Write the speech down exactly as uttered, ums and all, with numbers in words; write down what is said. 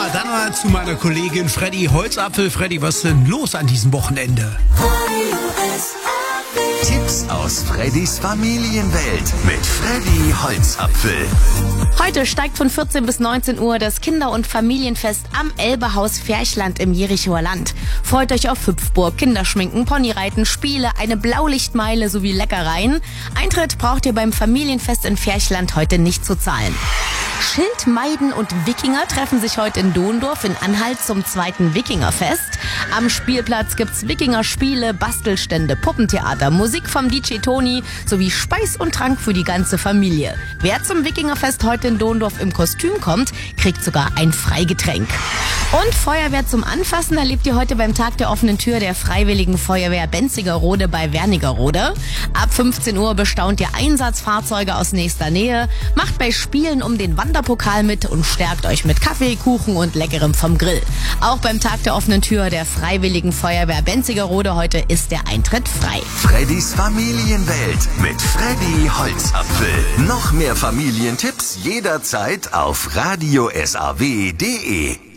dann mal zu meiner Kollegin Freddy Holzapfel. Freddy, was ist denn los an diesem Wochenende? Tipps aus Freddys Familienwelt mit Freddy Holzapfel. Heute steigt von vierzehn bis neunzehn Uhr das Kinder- und Familienfest am Elbehaus Ferchland im Jerichoer Land. Freut euch auf Hüpfburg, Kinderschminken, Ponyreiten, Spiele, eine Blaulichtmeile sowie Leckereien. Eintritt braucht ihr beim Familienfest in Ferchland heute nicht zu zahlen. Schildmeiden und Wikinger treffen sich heute in Dohndorf in Anhalt zum zweiten Wikingerfest. Am Spielplatz gibt's Wikingerspiele, Bastelstände, Puppentheater, Musik vom D J Toni sowie Speis und Trank für die ganze Familie. Wer zum Wikingerfest heute in Dohndorf im Kostüm kommt, kriegt sogar ein Freigetränk. Und Feuerwehr zum Anfassen erlebt ihr heute beim Tag der offenen Tür der Freiwilligen Feuerwehr Benzigerode bei Wernigerode. Ab fünfzehn Uhr bestaunt ihr Einsatzfahrzeuge aus nächster Nähe, macht bei Spielen um den Wanderpokal mit und stärkt euch mit Kaffee, Kuchen und Leckerem vom Grill. Auch beim Tag der offenen Tür der Freiwilligen Feuerwehr Benzigerode heute ist der Eintritt frei. Freddys Familienwelt mit Freddy Holzapfel. Noch mehr Familientipps jederzeit auf radio s a w punkt d e.